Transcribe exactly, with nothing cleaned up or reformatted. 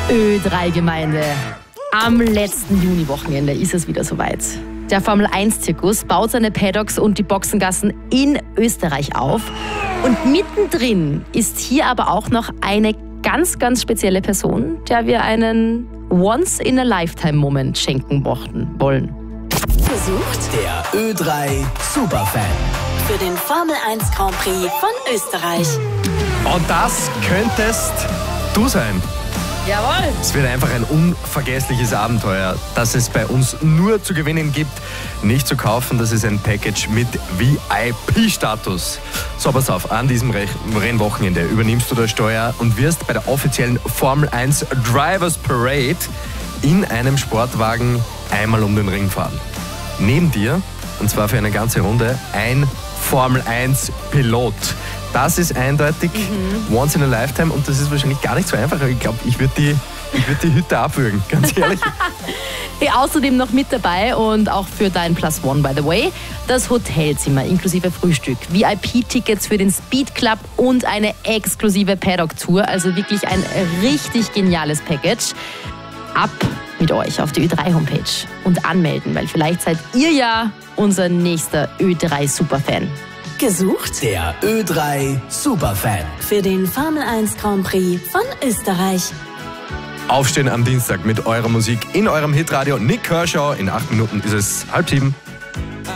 Ö drei Gemeinde. Am letzten Juniwochenende ist es wieder soweit. Der Formel eins Zirkus baut seine Paddocks und die Boxengassen in Österreich auf. Und mittendrin ist hier aber auch noch eine ganz, ganz spezielle Person, der wir einen Once-in-a-Lifetime-Moment schenken wollen. Besucht der Ö drei Superfan für den Formel eins Grand Prix von Österreich. Und das könntest du sein. Jawohl! Es wird einfach ein unvergessliches Abenteuer, das es bei uns nur zu gewinnen gibt, nicht zu kaufen. Das ist ein Package mit V I P-Status. So, pass auf, an diesem Re- Rennwochenende übernimmst du das Steuer und wirst bei der offiziellen Formel eins Drivers Parade in einem Sportwagen einmal um den Ring fahren. Neben dir, und zwar für eine ganze Runde, ein Formel eins Pilot. Das ist eindeutig mhm. once in a lifetime und das ist wahrscheinlich gar nicht so einfach. Ich glaube, ich würde die, ich würd die Hütte abwürgen, ganz ehrlich. Hey, außerdem noch mit dabei und auch für dein Plus One, by the way, das Hotelzimmer inklusive Frühstück, V I P-Tickets für den Speed Club und eine exklusive Paddock-Tour. Also wirklich ein richtig geniales Package. Ab mit euch auf die Ö drei Homepage und anmelden, weil vielleicht seid ihr ja unser nächster Ö drei Superfan. Gesucht der Ö drei Superfan für den Formel eins Grand Prix von Österreich. Aufstehen am Dienstag mit eurer Musik in eurem Hitradio. Nick Kershaw, in acht Minuten ist es halb sieben.